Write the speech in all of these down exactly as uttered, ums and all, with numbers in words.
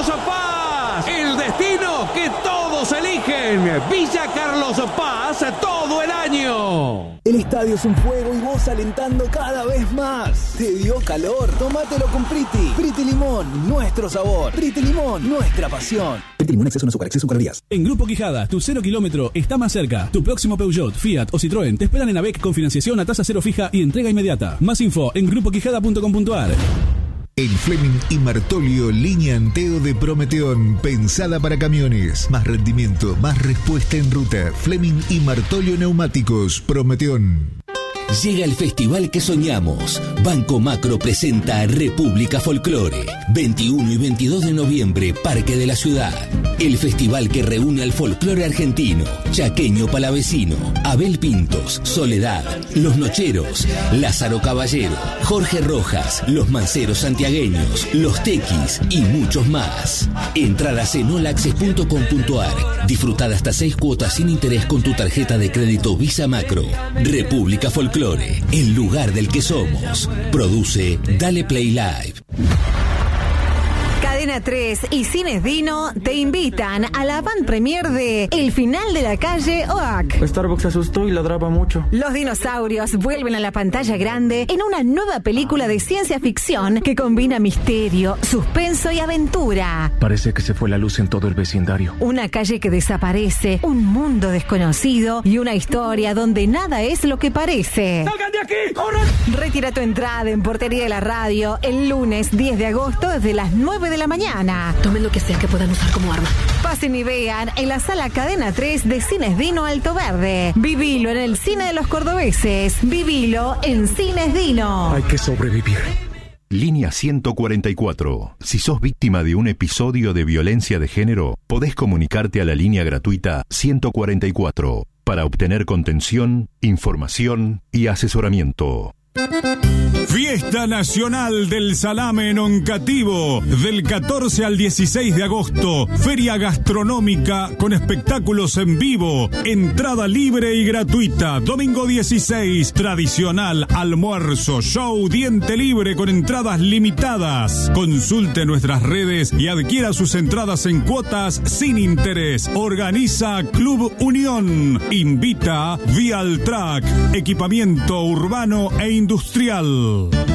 Paz, el destino que todos eligen. Villa Carlos Paz, todo el año. El estadio es un fuego y vos alentando cada vez más. ¿Te dio calor? Tómatelo con Priti. Priti Limón, nuestro sabor. Priti Limón, nuestra pasión. Priti Limón, exceso en azúcar, exceso en calorías. En Grupo Quijada, tu cero kilómetro está más cerca. Tu próximo Peugeot, Fiat o Citroën te esperan en AVEC con financiación a tasa cero fija y entrega inmediata. Más info en grupo quijada punto com punto a r. El Fleming y Martolio, línea Anteo de Prometeón, pensada para camiones. Más rendimiento, más respuesta en ruta. Fleming y Martolio Neumáticos, Prometeón. Llega el festival que soñamos. Banco Macro presenta República Folclore. veintiuno y veintidós de noviembre, Parque de la Ciudad. El festival que reúne al folclore argentino, chaqueño palavecino, Abel Pintos, Soledad, Los Nocheros, Lázaro Caballero, Jorge Rojas, Los Manceros Santiagueños, Los Tequis y muchos más. Entradas en olaxes punto com punto a r. Disfrutad hasta seis cuotas sin interés con tu tarjeta de crédito Visa Macro. República Folclore, el lugar del que somos. Produce Dale Play Live. Cadena tres y Cines Dino te invitan a la van premier de El final de la calle Oak. Starbucks se asustó y ladraba mucho. Los dinosaurios vuelven a la pantalla grande en una nueva película de ciencia ficción que combina misterio, suspenso y aventura. Parece que se fue la luz en todo el vecindario. Una calle que desaparece, un mundo desconocido y una historia donde nada es lo que parece. ¡Salgan de aquí! ¡Corran! Retira tu entrada en Portería de la Radio el lunes diez de agosto desde las nueve de la mañana. Tomen lo que sea que puedan usar como arma. Pasen y vean en la sala Cadena tres de Cines Dino Alto Verde. Vivilo en el cine de los cordobeses. Vivilo en Cines Dino. Hay que sobrevivir. Línea ciento cuarenta y cuatro. Si sos víctima de un episodio de violencia de género, podés comunicarte a la línea gratuita ciento cuarenta y cuatro para obtener contención, información y asesoramiento. Fiesta Nacional del Salame en Oncativo, del catorce al dieciséis de agosto. Feria gastronómica con espectáculos en vivo. Entrada libre y gratuita. Domingo dieciséis, tradicional almuerzo, show, diente libre con entradas limitadas. Consulte nuestras redes y adquiera sus entradas en cuotas sin interés. Organiza Club Unión. Invita Vialtrack, equipamiento urbano e industrial.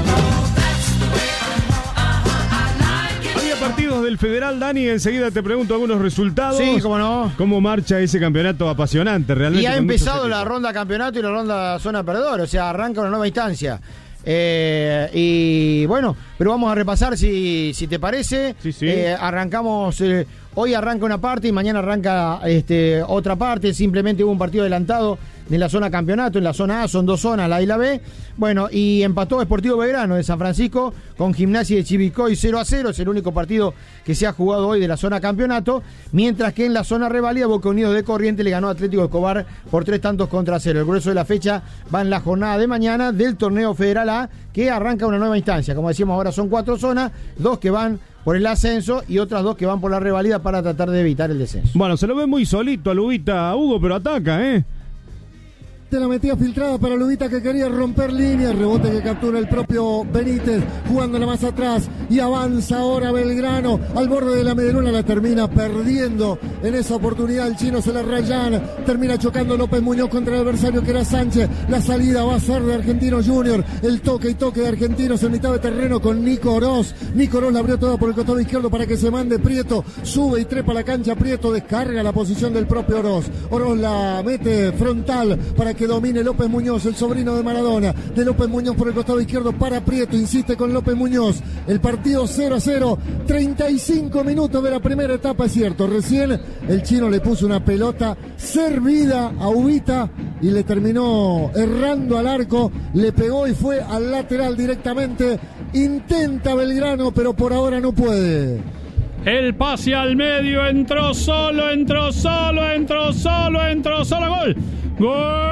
Había partidos del Federal, Dani, enseguida te pregunto algunos resultados. Sí, cómo no. ¿Cómo marcha ese campeonato apasionante realmente? Y ha empezado la ronda campeonato y la ronda zona perdedor, o sea, arranca una nueva instancia. Eh, y bueno, pero vamos a repasar si, si te parece. Sí, sí. Eh, arrancamos, eh, hoy arranca una parte y mañana arranca este, otra parte. Simplemente hubo un partido adelantado en la zona campeonato, en la zona A, son dos zonas, la A y la B. Bueno, y empató Sportivo Belgrano de San Francisco con Gimnasia de Chivilcoy cero a cero, es el único partido que se ha jugado hoy de la zona campeonato, mientras que en la zona reválida Boca Unidos de Corrientes le ganó a Atlético Escobar por tres tantos contra cero. El grueso de la fecha va en la jornada de mañana del torneo Federal A, que arranca una nueva instancia. Como decíamos, ahora son cuatro zonas, dos que van por el ascenso y otras dos que van por la reválida para tratar de evitar el descenso. Bueno, se lo ve muy solito a Lubita, Hugo, pero ataca, ¿eh? La metía filtrada para Lubita, que quería romper líneas, rebote que captura el propio Benítez, jugándola más atrás y avanza ahora Belgrano al borde de la medialuna, la termina perdiendo en esa oportunidad el chino, se la rayan, termina chocando López Muñoz contra el adversario que era Sánchez. La salida va a ser de Argentinos Junior, el toque y toque de Argentinos en mitad de terreno con Nico Oroz. Nico Oroz la abrió toda por el costado izquierdo para que se mande Prieto, sube y trepa la cancha Prieto, descarga la posición del propio Oroz. Oroz la mete frontal para que domine López Muñoz, el sobrino de Maradona. De López Muñoz por el costado izquierdo para Prieto, insiste con López Muñoz. El partido cero a cero, treinta y cinco minutos de la primera etapa, es cierto. Recién el chino le puso una pelota servida a Ubita y le terminó errando al arco, le pegó y fue al lateral directamente. Intenta Belgrano, pero por ahora no puede. El pase al medio, entró solo, entró solo, entró solo, entró solo, gol. ¡Gol!